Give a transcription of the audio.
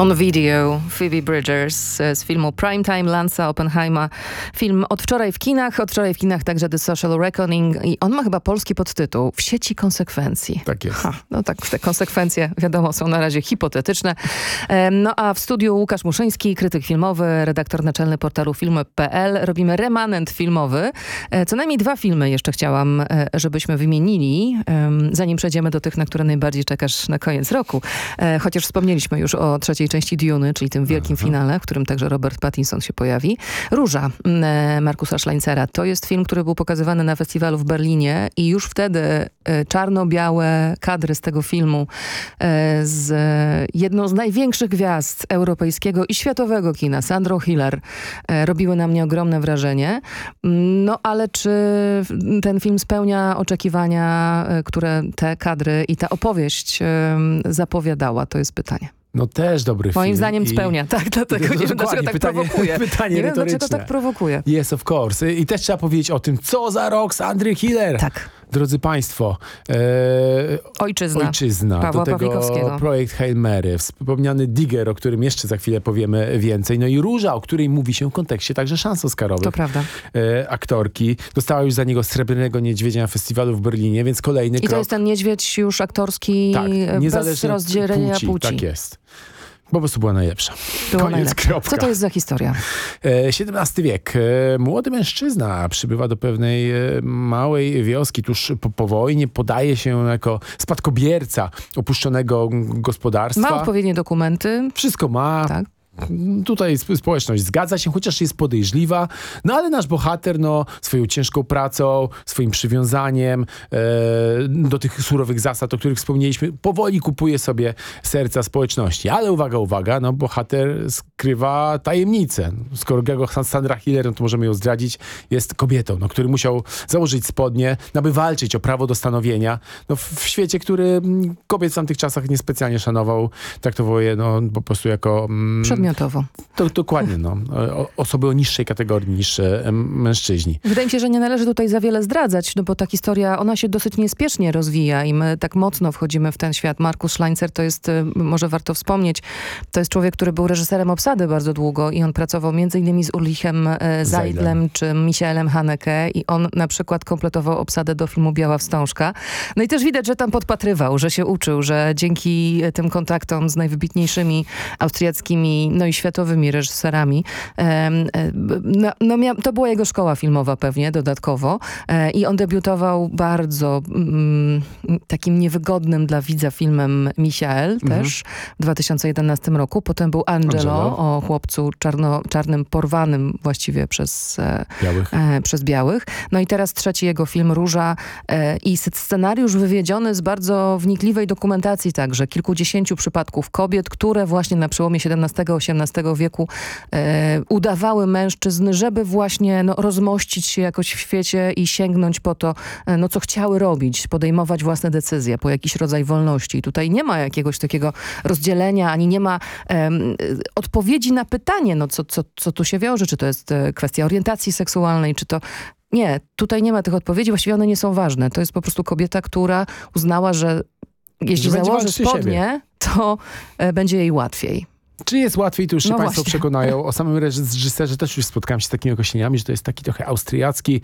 On Video, Phoebe Bridgers z filmu Primetime Lansa Oppenheima. Film od wczoraj w kinach także The Social Reckoning i on ma chyba polski podtytuł W sieci konsekwencji. Tak jest. No tak, te konsekwencje wiadomo są na razie hipotetyczne. No a w studiu Łukasz Muszyński, krytyk filmowy, redaktor naczelny portalu filmy.pl. Robimy remanent filmowy. Co najmniej 2 filmy jeszcze chciałam, żebyśmy wymienili, zanim przejdziemy do tych, na które najbardziej czekasz na koniec roku. Chociaż wspomnieliśmy już o trzeciej części Duny, czyli tym wielkim finale, w którym także Robert Pattinson się pojawi. Róża Markusa Schleincera. To jest film, który był pokazywany na festiwalu w Berlinie i już wtedy czarno-białe kadry z tego filmu z jedną z największych gwiazd europejskiego i światowego kina, Sandrą Hiller, robiły na mnie ogromne wrażenie. No ale czy ten film spełnia oczekiwania, które te kadry i ta opowieść zapowiadała? To jest pytanie. No też dobry film. Moim zdaniem spełnia, tak, dlatego nie wiem, dlaczego tak prowokuje. Pytanie nie wiem, retoryczne. dlaczego tak prowokuje. Yes, of course. I też trzeba powiedzieć o tym, co za rok Sandry Hiller. Tak. Drodzy Państwo, Ojczyzna. Pawła Do tego Pawlikowskiego. projekt Hail Mary, wspomniany Digger, o którym jeszcze za chwilę powiemy więcej. No i Róża, o której mówi się w kontekście także szans oscarowych. To prawda. Aktorki. Dostała już za niego Srebrnego Niedźwiedzia na festiwalu w Berlinie, więc kolejny krok. I to jest ten niedźwiedź już aktorski, tak, bez rozdzielenia płci. Tak jest. Po prostu była najlepsza. Była Koniec, najlepsza. kropka. Co to jest za historia? XVII wiek. Młody mężczyzna przybywa do pewnej małej wioski tuż po wojnie. Podaje się jako spadkobierca opuszczonego gospodarstwa. Ma odpowiednie dokumenty. Wszystko ma. Tak. Tutaj społeczność zgadza się, chociaż jest podejrzliwa, no ale nasz bohater swoją ciężką pracą, swoim przywiązaniem do tych surowych zasad, o których wspomnieliśmy, powoli kupuje sobie serca społeczności. Ale uwaga, bohater skrywa tajemnicę. Skoro Sandra Hiller, to możemy ją zdradzić, jest kobietą, który musiał założyć spodnie, aby walczyć o prawo do stanowienia. W świecie, który kobiet w tamtych czasach niespecjalnie szanował, traktował je po prostu jako... Przedmiotowo. Dokładnie, osoby o niższej kategorii niż mężczyźni. Wydaje mi się, że nie należy tutaj za wiele zdradzać, bo ta historia, ona się dosyć niespiesznie rozwija i my tak mocno wchodzimy w ten świat. Markus Schleincer to jest, może warto wspomnieć, to jest człowiek, który był reżyserem obsady bardzo długo i on pracował m.in. z Ulrichem Seidlem czy Michaelem Haneke i on na przykład kompletował obsadę do filmu Biała Wstążka. No i też widać, że tam podpatrywał, że się uczył, że dzięki tym kontaktom z najwybitniejszymi austriackimi, i światowymi reżyserami. To była jego szkoła filmowa pewnie dodatkowo i on debiutował bardzo takim niewygodnym dla widza filmem Michael też w 2011 roku. Potem był Angelo o chłopcu czarnym porwanym właściwie przez białych. No i teraz trzeci jego film Róża i scenariusz wywiedziony z bardzo wnikliwej dokumentacji także kilkudziesięciu przypadków kobiet, które właśnie na przełomie XVII-XVIII wieku udawały mężczyzn, żeby właśnie rozmościć się jakoś w świecie i sięgnąć po to, co chciały robić, podejmować własne decyzje, po jakiś rodzaj wolności. I tutaj nie ma jakiegoś takiego rozdzielenia, ani nie ma odpowiedzi na pytanie, co tu się wiąże, czy to jest kwestia orientacji seksualnej, czy to... Nie, tutaj nie ma tych odpowiedzi, właściwie one nie są ważne. To jest po prostu kobieta, która uznała, że jeśli założy spodnie, to będzie jej łatwiej. Czy jest łatwiej, to już się Państwo właśnie. przekonają. O samym reżyserze też już spotkałem się z takimi określeniami, że to jest taki trochę austriacki